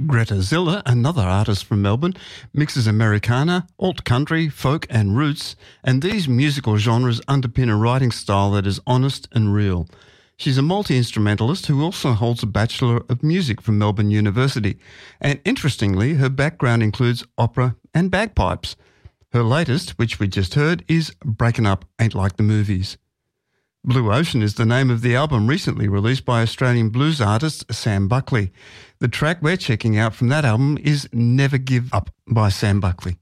Greta Zilla, another artist from Melbourne, mixes Americana, alt country, folk and roots, and these musical genres underpin a writing style that is honest and real. She's a multi-instrumentalist who also holds a Bachelor of Music from Melbourne University, and interestingly, her background includes opera and bagpipes. Her latest, which we just heard, is Breaking Up Ain't Like the Movies. Blue Ocean is the name of the album recently released by Australian blues artist Sam Buckley. The track we're checking out from that album is Never Give Up by Sam Buckley.